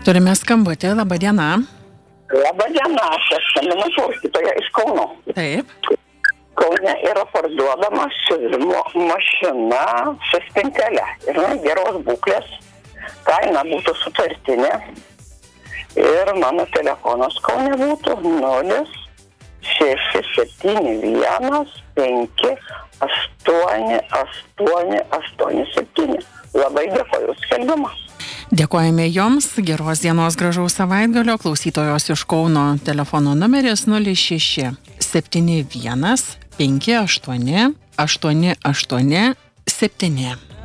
Turime skambutį, laba diena. Labą dieną, aš skambinu klausytoja iš Kauno. Taip. Kaune yra parduodama siuvimo mašina su spintelė. Ir geros būklės, kaina būtų sutartinė. Ir mano telefonas Kaune būtų 0671 58887. Labai dėkoju už skelbimą. Dėkojame Jums, geros dienos, gražaus savaitgalio. Klausytojos iš Kauno telefono numeris 06 71 58 88 7.